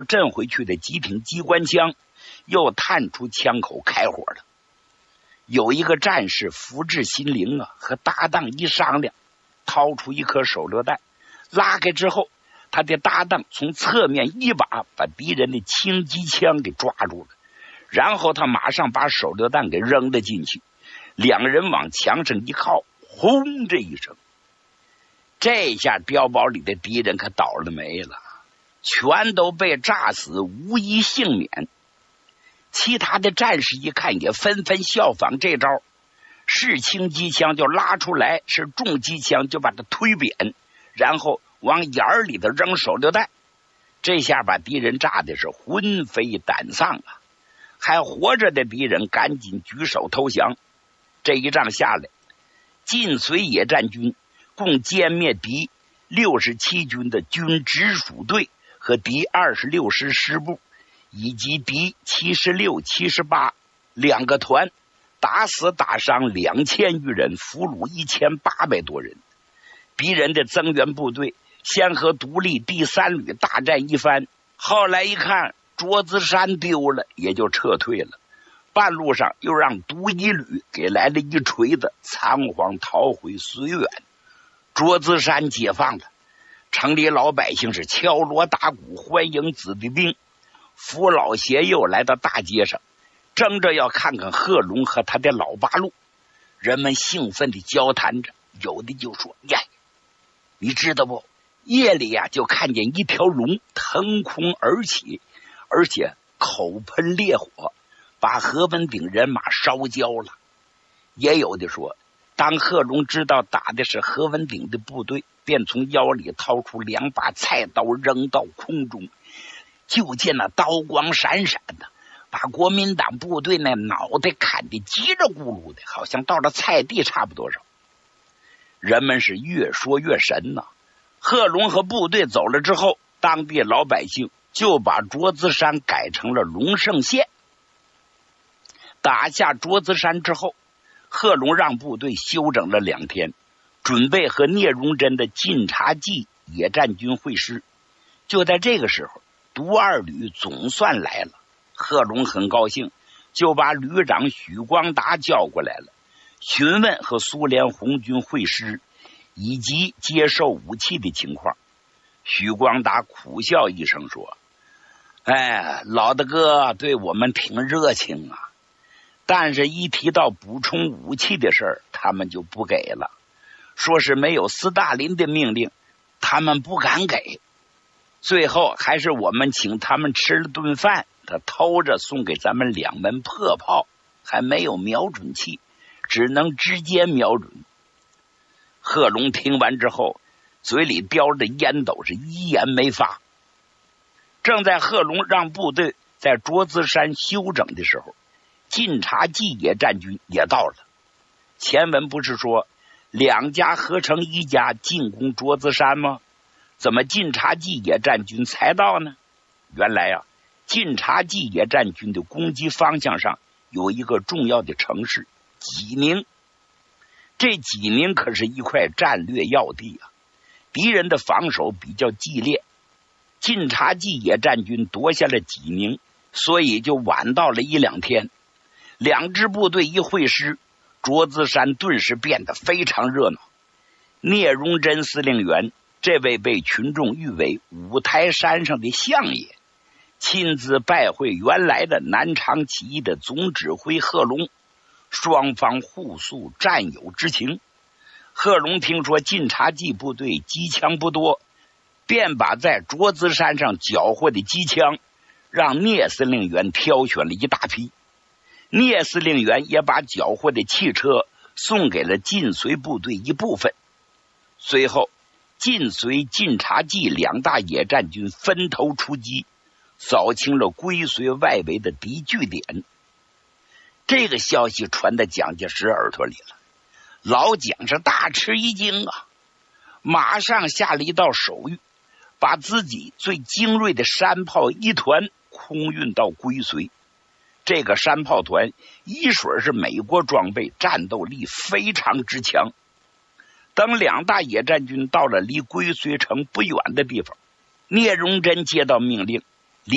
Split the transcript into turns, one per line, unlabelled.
震回去的几挺机关枪又探出枪口开火了。有一个战士福至心灵啊，和搭档一商量，掏出一颗手榴弹，拉开之后，他的搭档从侧面一把把敌人的轻机枪给抓住了，然后他马上把手榴弹给扔了进去，两人往墙上一靠，轰这一声，这下碉堡里的敌人可倒了霉了，全都被炸死，无一幸免。其他的战士一看也纷纷效仿这招，是轻机枪就拉出来，是重机枪就把它推扁，然后往眼里头扔手榴弹，这下把敌人炸的是魂飞胆丧啊！还活着的敌人赶紧举手投降。这一仗下来，晋绥野战军共歼灭敌67军的军直属队和敌26师师部以及敌76、78两个团，打死打伤2000余人，俘虏1800多人。敌人的增援部队先和独立第3旅大战一番，后来一看卓资山丢了，也就撤退了。半路上又让独一旅给来了一锤子，仓皇逃回绥远。卓资山解放了，城里老百姓是敲锣打鼓欢迎子弟兵，扶老携幼来到大街上，争着要看看贺龙和他的老八路。人们兴奋地交谈着，有的就说：“呀，你知道不？夜里呀，就看见一条龙腾空而起，而且口喷烈火，把何文鼎人马烧焦了。”也有的说，当贺龙知道打的是何文鼎的部队，便从腰里掏出2把菜刀扔到空中，就见那刀光闪闪的，把国民党部队那脑袋砍得叽里咕噜的，好像到了菜地差不多少。人们是越说越神呐。贺龙和部队走了之后，当地老百姓就把卓资山改成了龙胜县。打下卓资山之后，贺龙让部队休整了2天，准备和聂荣臻的晋察冀野战军会师。就在这个时候，独2旅总算来了。贺龙很高兴，就把旅长许光达叫过来了，询问和苏联红军会师以及接受武器的情况。许光达苦笑一声说：“哎，老大哥对我们挺热情啊，但是一提到补充武器的事儿，他们就不给了，说是没有斯大林的命令，他们不敢给。最后还是我们请他们吃了顿饭，他偷着送给咱们2门破炮，还没有瞄准器，只能直接瞄准。”贺龙听完之后，嘴里叼着烟斗，是一言没发。正在贺龙让部队在卓资山休整的时候，晋察冀野战军也到了。前文不是说2家合成1家进攻卓资山吗？怎么晋察冀野战军才到呢？原来啊，晋察冀野战军的攻击方向上有一个重要的城市济宁。这济宁可是一块战略要地啊，敌人的防守比较激烈。晋察冀野战军夺下了济宁，所以就晚到了1-2天。2支部队一会师，卓资山顿时变得非常热闹。聂荣臻司令员，这位被群众誉为五台山上的相爷，亲自拜会原来的南昌起义的总指挥贺龙，双方互诉战友之情。贺龙听说晋察冀部队机枪不多，便把在卓资山上缴获的机枪让聂司令员挑选了一大批。聂司令员也把缴获的汽车送给了晋绥部队一部分。随后晋绥、晋察冀2大野战军分头出击，扫清了归绥外围的敌据点。这个消息传到蒋介石耳朵里了，老蒋是大吃一惊啊，马上下了一道手谕，把自己最精锐的山炮1团空运到归绥。这个山炮团一水是美国装备，战斗力非常之强。等2大野战军到了离归绥城不远的地方，聂荣臻接到命令，